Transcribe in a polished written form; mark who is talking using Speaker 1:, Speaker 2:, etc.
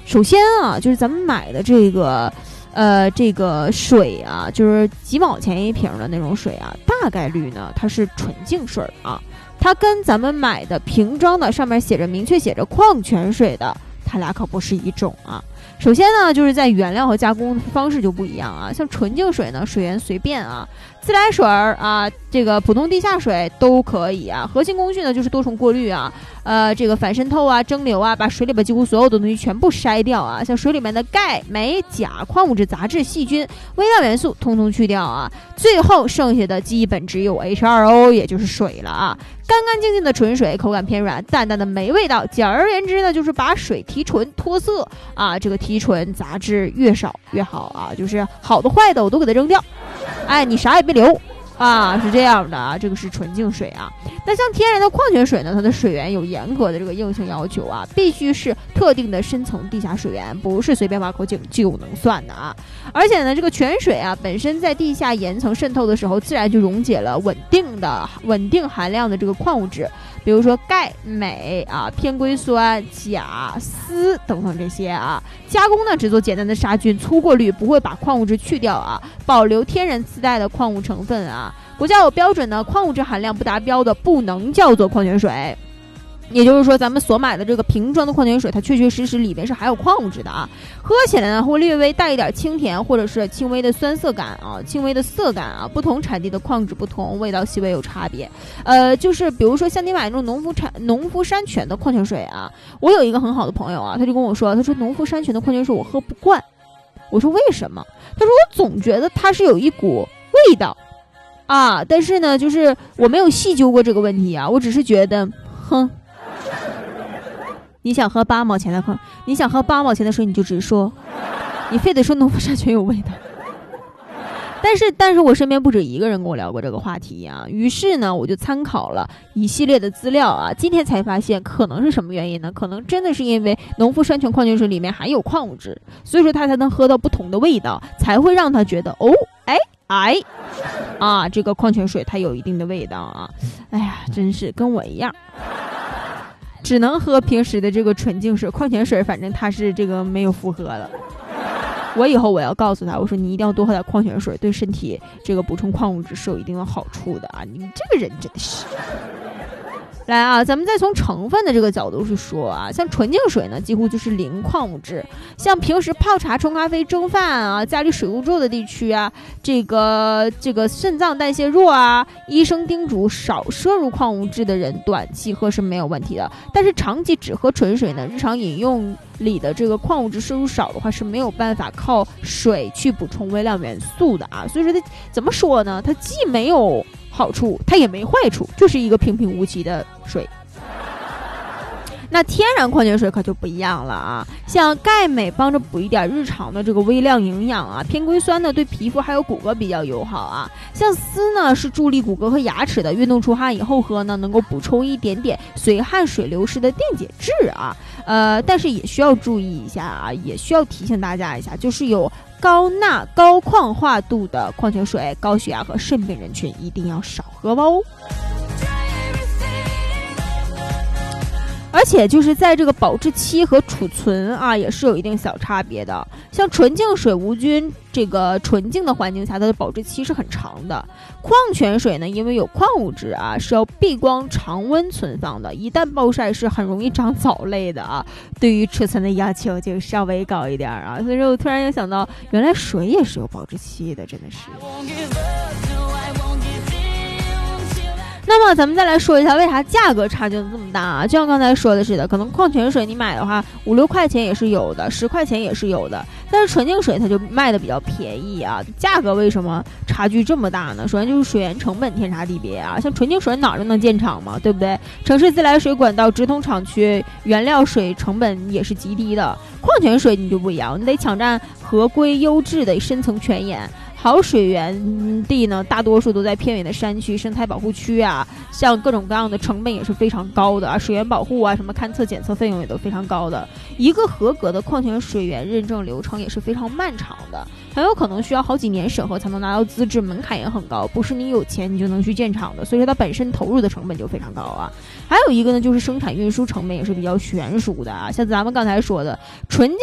Speaker 1: 首先啊，就是咱们买的这个水啊，就是几毛钱一瓶的那种水啊，大概率呢它是纯净水啊，它跟咱们买的瓶装的上面明确写着矿泉水的，它俩可不是一种啊。首先呢，就是在原料和加工方式就不一样啊。像纯净水呢，水源随便啊，自来水啊，这个普通地下水都可以啊。核心工序呢就是多重过滤啊，这个反渗透啊、蒸馏啊，把水里边几乎所有的东西全部筛掉啊。像水里面的钙、镁、钾、矿物质、杂质、细菌、微量元素通通去掉啊。最后剩下的基本只有 H2O， 也就是水了啊。干干净净的纯水，口感偏软，淡淡的没味道。简而言之呢，就是把水提纯脱色啊，这个提纯杂质越少越好啊，就是好的坏的我都给它扔掉，哎，你啥也别留啊，是这样的啊，这个是纯净水啊。那像天然的矿泉水呢，它的水源有严格的这个硬性要求啊，必须是特定的深层地下水源，不是随便挖口井就能算的啊。而且呢，这个泉水啊，本身在地下岩层渗透的时候，自然就溶解了稳定含量的这个矿物质，比如说钙、镁啊、偏硅酸、钾、锶等等这些啊。加工呢，只做简单的杀菌、粗过滤，不会把矿物质去掉啊，保留天然自带的矿物成分啊。国家有标准呢，矿物质含量不达标的不能叫做矿泉水。也就是说，咱们所买的这个瓶装的矿泉水，它确确实实里面是含有矿物质的啊。喝起来呢，会略微带一点清甜，或者是轻微的酸涩感啊，轻微的涩感啊。不同产地的矿质不同，味道细微有差别。就是比如说像你买那种农夫山泉的矿泉水啊，我有一个很好的朋友啊，他就跟我说，他说农夫山泉的矿泉水我喝不惯。我说为什么？他说我总觉得它是有一股味道啊，但是呢，就是我没有细究过这个问题啊，我只是觉得，你想喝8毛钱的水，你就直说，你非得说农夫山泉有味道。但是我身边不止一个人跟我聊过这个话题啊，于是呢，我就参考了一系列的资料啊，今天才发现可能是什么原因呢？可能真的是因为农夫山泉矿泉水里面含有矿物质，所以说它才能喝到不同的味道，才会让他觉得这个矿泉水它有一定的味道啊。哎呀，真是跟我一样。只能喝平时的这个纯净水，矿泉水反正它是这个没有负荷了。我以后我要告诉他，我说你一定要多喝点矿泉水，对身体这个补充矿物质是有一定的好处的啊！你们这个人真的是。来啊，咱们再从成分的这个角度去说啊，像纯净水呢，几乎就是零矿物质。像平时泡茶、冲咖啡、蒸饭啊，家里水务弱的地区啊，这个肾脏代谢弱啊，医生叮嘱少摄入矿物质的人，短期喝是没有问题的。但是长期只喝纯水呢，日常饮用里的这个矿物质摄入少的话，是没有办法靠水去补充微量元素的啊。所以说它怎么说呢？它既没有好处，它也没坏处，就是一个平平无奇的水。那天然矿泉水可就不一样了啊，像钙镁帮着补一点日常的这个微量营养啊，偏硅酸呢对皮肤还有骨骼比较友好啊，像锶呢是助力骨骼和牙齿的，运动出汗以后喝呢能够补充一点点随汗水流失的电解质啊，但是也需要注意一下啊，也需要提醒大家一下，就是有高钠高矿化度的矿泉水，高血压和肾病人群一定要少喝哦。而且就是在这个保质期和储存啊，也是有一定小差别的。像纯净水无菌这个纯净的环境下，它的保质期是很长的。矿泉水呢，因为有矿物质啊，是要避光常温存放的，一旦暴晒是很容易长藻类的啊。对于储存的要求就稍微高一点啊。所以说我突然又想到，原来水也是有保质期的，真的是。那么咱们再来说一下为啥价格差距这么大啊？就像刚才说的似的，可能矿泉水你买的话5-6块钱也是有的，10块钱也是有的，但是纯净水它就卖的比较便宜啊。价格为什么差距这么大呢？首先就是水源成本天差地别啊，像纯净水哪儿都能建厂嘛，对不对？城市自来水管道直通厂区，原料水成本也是极低的。矿泉水你就不一样，你得抢占合规优质的深层泉眼。好水源地呢，大多数都在偏远的山区、生态保护区啊，像各种各样的成本也是非常高的啊，水源保护啊，什么勘测检测费用也都非常高的。一个合格的矿泉水源认证流程也是非常漫长的，很有可能需要好几年审核才能拿到资质，门槛也很高，不是你有钱你就能去建厂的，所以说它本身投入的成本就非常高啊。还有一个呢，就是生产运输成本也是比较悬殊的啊，像咱们刚才说的纯净